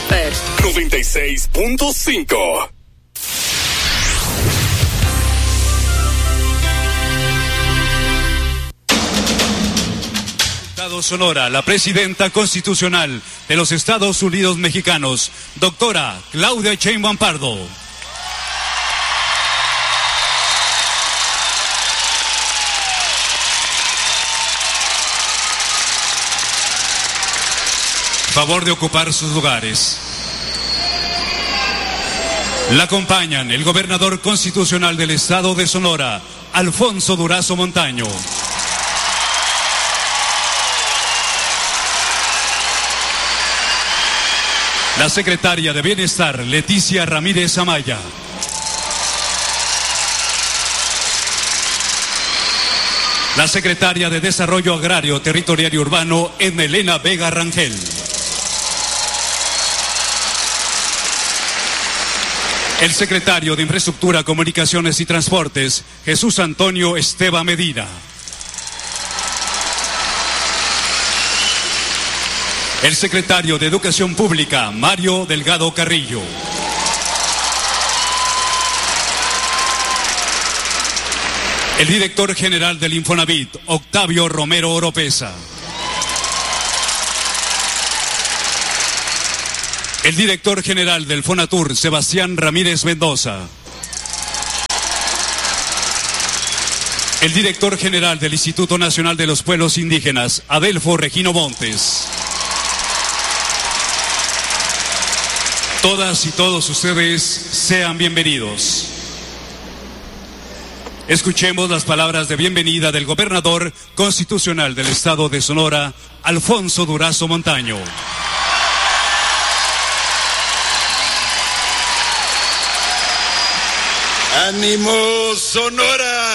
Super 96.5. Sonora, la presidenta constitucional de los Estados Unidos mexicanos, doctora Claudia Sheinbaum Pardo. Favor de ocupar sus lugares. La acompañan el gobernador constitucional del estado de Sonora, Alfonso Durazo Montaño. La secretaria de Bienestar, Leticia Ramírez Amaya. La secretaria de Desarrollo Agrario, Territorial y Urbano, Elena Vega Rangel. El secretario de Infraestructura, Comunicaciones y Transportes, Jesús Antonio Esteva Medina. El secretario de Educación Pública, Mario Delgado Carrillo. El director general del Infonavit, Octavio Romero Oropesa. El director general del Fonatur, Sebastián Ramírez Mendoza. El director general del Instituto Nacional de los Pueblos Indígenas, Adelfo Regino Montes. Todas y todos ustedes sean bienvenidos. Escuchemos las palabras de bienvenida del gobernador constitucional del estado de Sonora, Alfonso Durazo Montaño. ¡Ánimo, Sonora!